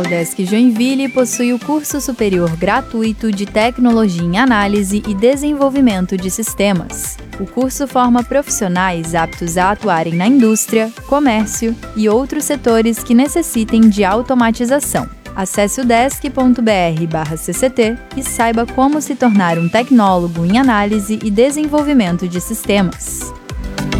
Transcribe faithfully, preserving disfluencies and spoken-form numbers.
O Udesc Joinville possui o curso superior gratuito de Tecnologia em Análise e Desenvolvimento de Sistemas. O curso forma profissionais aptos a atuarem na indústria, comércio e outros setores que necessitem de automatização. Acesse udesc ponto br barra C C T e saiba como se tornar um tecnólogo em análise e desenvolvimento de sistemas.